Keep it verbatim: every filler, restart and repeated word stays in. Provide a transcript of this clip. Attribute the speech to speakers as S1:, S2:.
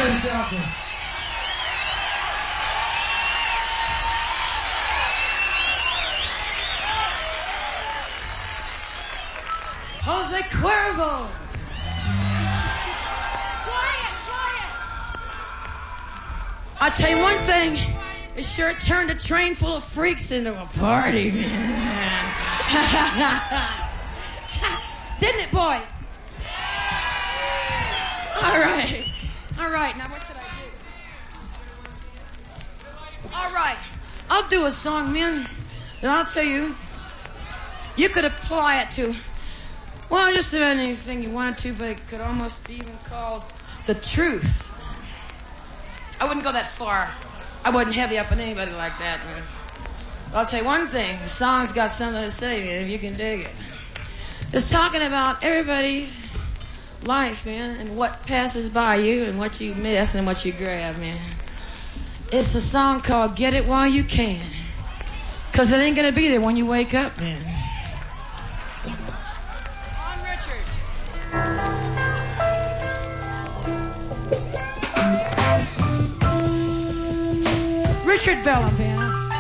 S1: Harlem Shocker. Jose Cuervo. Quiet, quiet. I'll tell you one thing. It sure turned a train full of freaks into a party, man. Didn't it, boy? All right. All right. Now, what should I do? All right. I'll do a song, man. And I'll tell you, you could apply it to, well, just about anything you wanted to, but it could almost be even called the truth. I wouldn't go that far. I wouldn't heavy up on anybody like that, man. I'll tell you one thing. The song's got something to say, man, if you can dig it. It's talking about everybody's life, man, and what passes by you and what you miss and what you grab, man. It's a song called Get It While You Can. Because it ain't going to be there when you wake up, man. On Richard. Richard Bellum, man.